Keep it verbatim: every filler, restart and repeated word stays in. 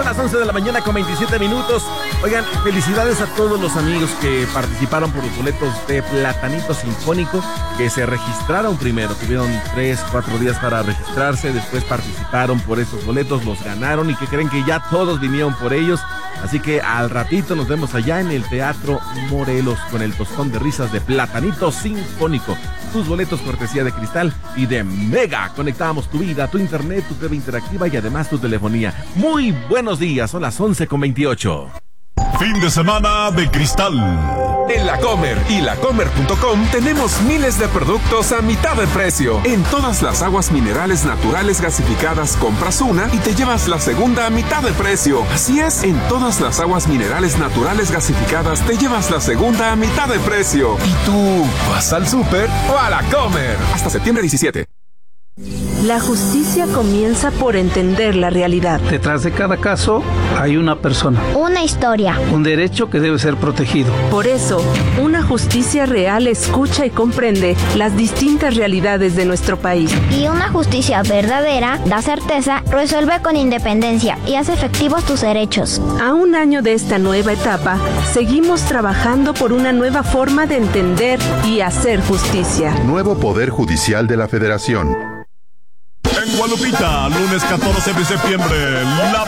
son las once de la mañana con veintisiete minutos. Oigan, felicidades a todos los amigos que participaron por los boletos de Platanito Sinfónico, que se registraron primero. Tuvieron tres, cuatro días para registrarse, después participaron por esos boletos, los ganaron y que creen que ya todos vinieron por ellos. Así que al ratito nos vemos allá en el Teatro Morelos con el tostón de risas de Platanito Sinfónico. Tus boletos cortesía de Cristal y de Mega. Conectamos tu vida, tu internet, tu T V interactiva y además tu telefonía. Muy buenos días, son las once con veintiocho. Fin de semana de Cristal. En La Comer y la comer punto com tenemos miles de productos a mitad de precio. En todas las aguas minerales naturales gasificadas compras una y te llevas la segunda a mitad de precio. Así es, en todas las aguas minerales naturales gasificadas te llevas la segunda a mitad de precio. ¿Y tú vas al súper o a La Comer? Hasta septiembre diecisiete. La justicia comienza por entender la realidad. Detrás de cada caso hay una persona. Una historia. Un derecho que debe ser protegido. Por eso, una justicia real escucha y comprende las distintas realidades de nuestro país. Y una justicia verdadera da certeza, resuelve con independencia y hace efectivos tus derechos. A un año de esta nueva etapa, seguimos trabajando por una nueva forma de entender y hacer justicia. Nuevo Poder Judicial de la Federación. En Guadalupita, lunes catorce de septiembre, la